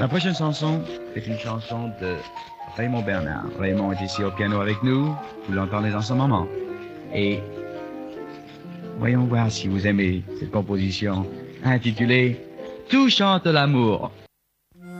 La prochaine chanson est une chanson de Raymond Bernard. Raymond est ici au piano avec nous. Vous l'entendez en ce moment. Et voyons voir si vous aimez cette composition intitulée Tout chante l'amour.